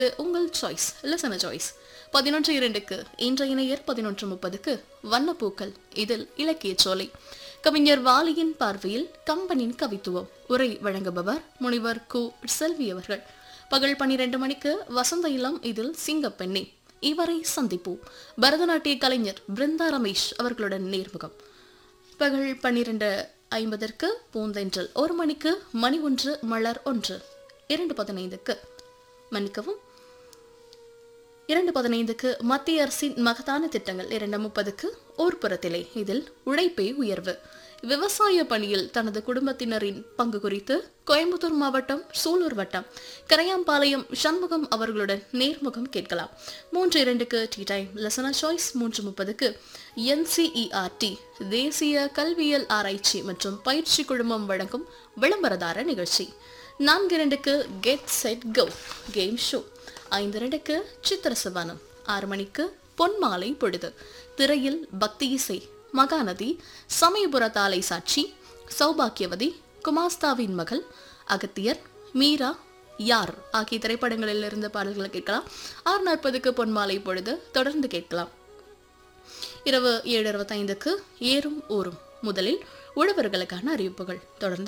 உங்கள் choice லிசன choice 11:02க்கு இன்றைய நேயர் 11:30க்கு வண்ணப்பூக்கள் இதில் இலக்கிய சோலை கவிஞர் வாலியின் பார்வையில் கம்பனின் கவித்துவம் உரை வழங்குபவர் முனிவர் கு செல்வி அவர்கள். பகல் 12 மணிக்கு வசந்த இளம் இதில் சிங்கப்பெண்ணி இவரை சந்திப்போம். பரதநாட்டிய கலைஞர் பிருந்தா ரமேஷ் அவர்களுடன் நேர்முகம். பகல் 12:50க்கு பூந்தென்றல் 1 மணிக்கு மணி ஒன்று மலர் ஒன்று 2:15க்கு மன்னிக்கவும் 2:15க்கு மத்திய அரசின் மகத்தான திட்டங்கள் 2:30க்கு ஊர்ப்புறத்திலே இதில் உழைப்பே உயர்வு விவசாய பணியில் தனது குடும்பத்தினரின் பங்கு குறித்து கோயம்புத்தூர் மாவட்டம் சூலூர் வட்டம் கரையாம்பாளையம் சண்முகம் அவர்களுடன் நேர்முகம் கேட்கலாம். 3:02க்கு டீ டைம் லெசனா சாய்ஸ் 3:30க்கு NCERT தேசிய கல்வியியல் ஆராய்ச்சி மற்றும் பயிற்சி குழுமம் வழங்கும் விளம்பரதார நிகழ்ச்சி. 4:02க்கு get set go game show. 5:02க்கு சித்திர சவனம். 6 மணிக்கு பொன்மாலை பொழுது திரையில் பக்தி இசை மகாநதி சமயபுர தாலை சாட்சி சௌபாக்கியவதி குமாஸ்தாவின் மகள் அகத்தியர் மீரா யார் ஆகிய திரைப்படங்களில் இருந்த பாடல்களை கேட்கலாம். 6:40க்கு பொன்மாலை பொழுது தொடர்ந்து கேட்கலாம். இரவு 7:25க்கு ஏறும் ஊரும். முதலில் உழவர்களுக்கான அறிவிப்புகள்.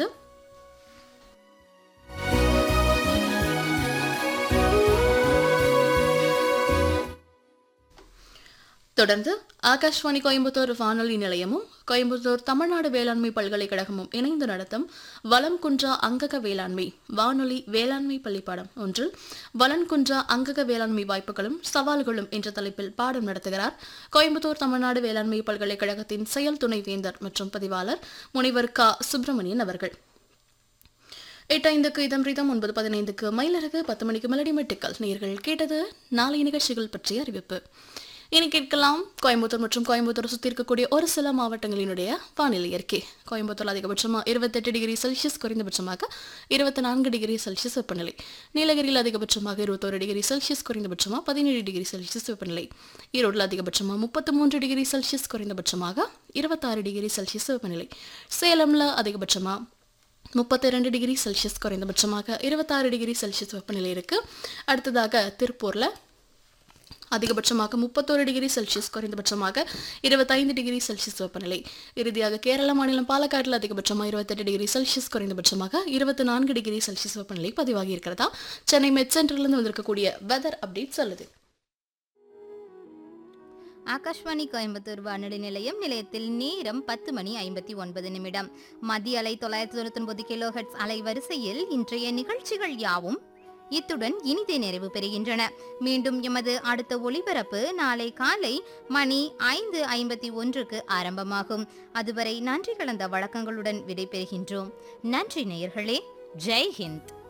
தொடர்ந்து ஆகாஷ்வாணி கோயம்புத்தூர் வானொலி நிலையமும் கோயம்புத்தூர் தமிழ்நாடு வேளாண்மை பல்கலைக்கழகமும் இணைந்து நடத்தும் வளம் குன்றா அங்கக வேளாண்மை வானொலி வேளாண்மை பள்ளிப்பாடம் ஒன்றில் வளன் குன்றா அங்கக வேளாண்மை வாய்ப்புகளும் சவால்களும் என்ற தலைப்பில் பாடம் நடத்துகிறார் கோயம்புத்தூர் தமிழ்நாடு வேளாண்மை பல்கலைக்கழகத்தின் செயல் துணைவேந்தர் மற்றும் பதிவாளர் முனைவர் க சுப்பிரமணியன் அவர்கள். 8:05க்கு இதம் ரீதம் 9:15க்கு மயிலரகு 10 மணிக்கு மெலடி மெட்டுக்கள். நேயர்கள் கேட்டது நாளைய நிகழ்ச்சிகள் பற்றிய அறிவிப்பு. இனி கேட்கலாம் கோயம்புத்தூர் மற்றும் கோயம்புத்தூர் சுற்றி இருக்கக்கூடிய ஒரு சில மாவட்டங்களினுடைய வானிலை அறிக்கை. கோயம்புத்தூர் அதிகபட்சமாக 28 டிகிரி செல்சியஸ், குறைந்தபட்சமாக 24 டிகிரி செல்சியஸ் வெப்பநிலை. நீலகிரியில் அதிகபட்சமாக 21 டிகிரி செல்சியஸ், குறைந்தபட்சமாக 17 டிகிரி செல்சியஸ் வெப்பநிலை. ஈரோட்டில் அதிகபட்சமாக 33 டிகிரி செல்சியஸ், குறைந்தபட்சமாக 26 டிகிரி செல்சியஸ் வெப்பநிலை. சேலம்ல அதிகபட்சமாக 32 டிகிரி செல்சியஸ், குறைந்தபட்சமாக 26 டிகிரி செல்சியஸ் வெப்பநிலை இருக்கு. அடுத்ததாக திருப்பூர்ல அதிகபட்சமாக 31 டிகிரி செல்சியஸ், குறைந்தபட்சமாக 25 டிகிரி செல்சியஸ் வெப்பநிலை. இறுதியாக கேரள மாநிலம் பாலக்காட்டில் அதிகபட்சமாக 28 டிகிரி செல்சியஸ், குறைந்தபட்சமாக 24 டிகிரி செல்சியஸ் வெப்பநிலை பதிவாகி இருக்கிறதா சென்னை மெட் சென்டர்லேருந்து வந்திருக்கக்கூடிய வெதர் அப்டேட் சொல்லுது. ஆகாஷ்வாணி கோயம்புத்தூர் வானொலி நிலையத்தில் நேரம் 10:59. மத்திய அலை 999 கிலோஹெர்ட்ஸ் அலைவரிசையில் இன்றைய நிகழ்ச்சிகள் யாவும் இத்துடன் இனிதே நிறைவு பெறுகின்றன. மீண்டும் எமது அடுத்த ஒளிபரப்பு நாளை காலை மணி 5:51க்கு ஆரம்பமாகும். அதுவரை நன்றி கலந்த வழக்கங்களுடன் விடைபெறுகின்றோம். நன்றி நேயர்களே. ஜெய் ஹிந்த்.